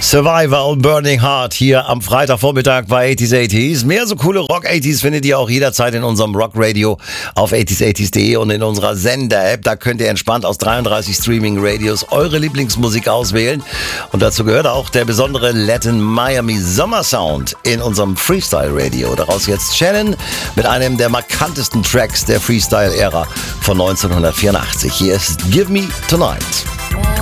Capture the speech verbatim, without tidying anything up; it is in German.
Survival Burning Heart hier am Freitagvormittag bei achtziger achtziger. Mehr so coole Rock achtziger findet ihr auch jederzeit in unserem Rock Radio auf achtziger achtziger punkt de und in unserer Sender-App. Da könnt ihr entspannt aus dreiunddreißig Streaming-Radios eure Lieblingsmusik auswählen. Und dazu gehört auch der besondere Latin Miami Sommersound in unserem Freestyle Radio. Daraus jetzt Shannon mit einem der markantesten Tracks der Freestyle-Ära von neunzehnhundertvierundachtzig. Hier ist Give Me Tonight.